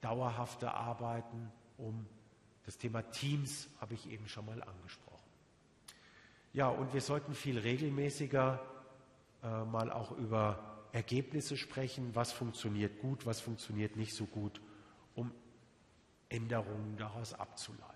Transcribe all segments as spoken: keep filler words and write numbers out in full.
dauerhafte Arbeiten, um das Thema Teams habe ich eben schon mal angesprochen. Ja, und wir sollten viel regelmäßiger äh, mal auch über Ergebnisse sprechen, was funktioniert gut, was funktioniert nicht so gut, um Änderungen daraus abzuleiten.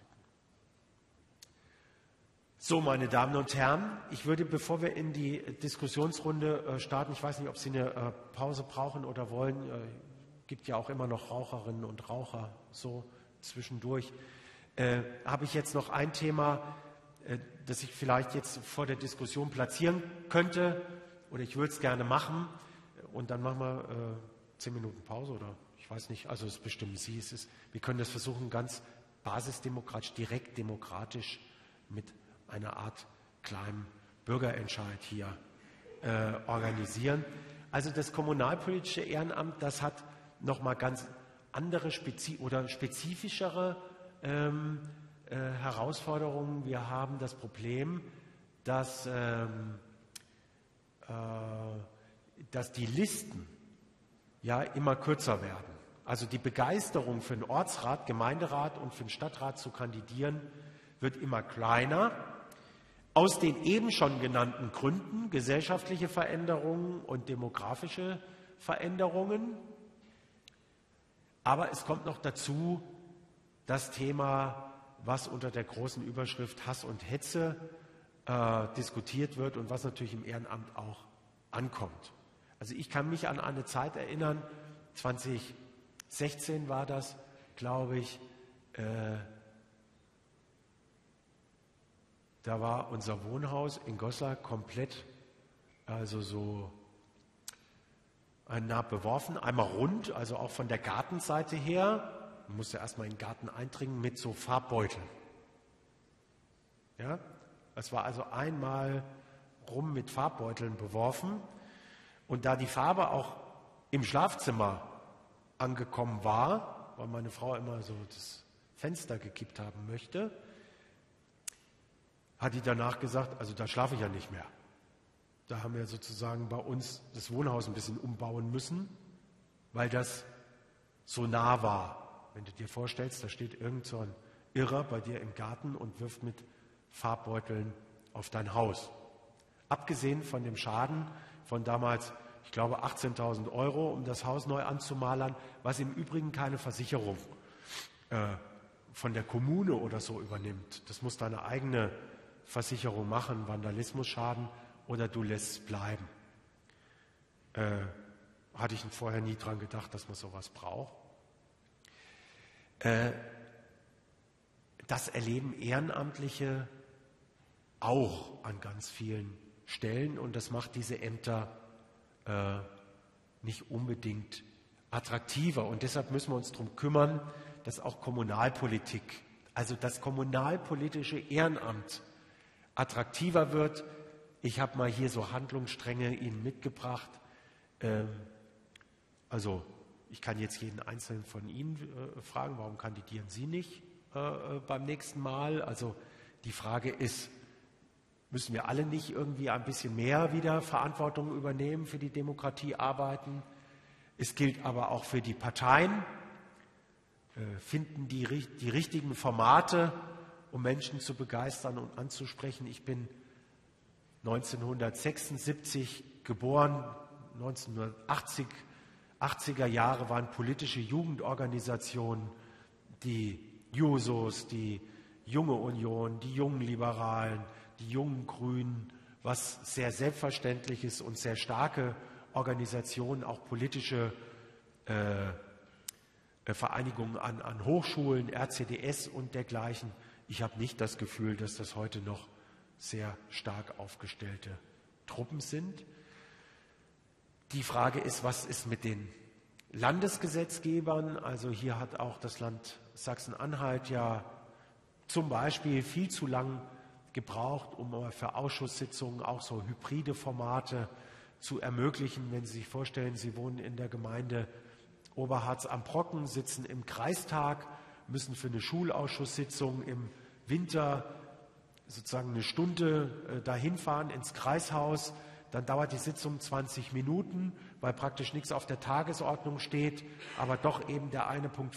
So, meine Damen und Herren, ich würde, bevor wir in die Diskussionsrunde äh, starten, ich weiß nicht, ob Sie eine äh, Pause brauchen oder wollen, äh, gibt ja auch immer noch Raucherinnen und Raucher so zwischendurch, äh, habe ich jetzt noch ein Thema, äh, das ich vielleicht jetzt vor der Diskussion platzieren könnte, oder ich würde es gerne machen, und dann machen wir äh, zehn Minuten Pause, oder ich weiß nicht, also es bestimmen Sie, es ist, wir können das versuchen, ganz basisdemokratisch, direkt demokratisch mit einer Art kleinen Bürgerentscheid hier äh, organisieren. Also das kommunalpolitische Ehrenamt, das hat nochmal ganz andere spezi oder spezifischere ähm, äh, Herausforderungen. Wir haben das Problem, dass, ähm, äh, dass die Listen ja immer kürzer werden. Also die Begeisterung für den Ortsrat, Gemeinderat und für den Stadtrat zu kandidieren, wird immer kleiner. Aus den eben schon genannten Gründen, gesellschaftliche Veränderungen und demografische Veränderungen. Aber es kommt noch dazu das Thema, was unter der großen Überschrift Hass und Hetze äh, diskutiert wird und was natürlich im Ehrenamt auch ankommt. Also ich kann mich an eine Zeit erinnern, zwanzig sechzehn war das, glaube ich, äh, da war unser Wohnhaus in Goslar komplett, also so nah beworfen, einmal rund, also auch von der Gartenseite her. Man musste erstmal in den Garten eindringen mit so Farbbeuteln. Ja, es war also einmal rum mit Farbbeuteln beworfen. Und da die Farbe auch im Schlafzimmer angekommen war, weil meine Frau immer so das Fenster gekippt haben möchte, hat die danach gesagt, also da schlafe ich ja nicht mehr. Da haben wir sozusagen bei uns das Wohnhaus ein bisschen umbauen müssen, weil das so nah war. Wenn du dir vorstellst, da steht irgend so ein Irrer bei dir im Garten und wirft mit Farbbeuteln auf dein Haus. Abgesehen von dem Schaden von damals, ich glaube, achtzehntausend Euro, um das Haus neu anzumalern, was im Übrigen keine Versicherung äh, von der Kommune oder so übernimmt. Das muss deine eigene Versicherung machen, Vandalismusschaden, oder du lässt es bleiben. Äh, hatte ich vorher nie dran gedacht, dass man sowas braucht. Äh, das erleben Ehrenamtliche auch an ganz vielen Stellen und das macht diese Ämter äh, nicht unbedingt attraktiver. Und deshalb müssen wir uns darum kümmern, dass auch Kommunalpolitik, also das kommunalpolitische Ehrenamt attraktiver wird. Ich habe mal hier so Handlungsstränge Ihnen mitgebracht. Ähm, also ich kann jetzt jeden Einzelnen von Ihnen äh, fragen, warum kandidieren Sie nicht äh, beim nächsten Mal? Also die Frage ist, müssen wir alle nicht irgendwie ein bisschen mehr wieder Verantwortung übernehmen für die Demokratie arbeiten? Es gilt aber auch für die Parteien. Äh, finden die, die richtigen Formate, um Menschen zu begeistern und anzusprechen. Ich bin neunzehnhundertsechsundsiebzig geboren, neunzehnhundertachtzig, achtziger Jahre waren politische Jugendorganisationen, die Jusos, die Junge Union, die Jungen Liberalen, die Jungen Grünen, was sehr selbstverständliches und sehr starke Organisationen, auch politische äh, Vereinigungen an, an Hochschulen, R C D S und dergleichen. Ich habe nicht das Gefühl, dass das heute noch sehr stark aufgestellte Truppen sind. Die Frage ist, was ist mit den Landesgesetzgebern? Also hier hat auch das Land Sachsen-Anhalt ja zum Beispiel viel zu lang gebraucht, um für Ausschusssitzungen auch so hybride Formate zu ermöglichen. Wenn Sie sich vorstellen, Sie wohnen in der Gemeinde Oberharz am Brocken, sitzen im Kreistag, müssen für eine Schulausschusssitzung im Winter sozusagen eine Stunde äh, dahin fahren ins Kreishaus, dann dauert die Sitzung zwanzig Minuten, weil praktisch nichts auf der Tagesordnung steht, aber doch eben der eine Punkt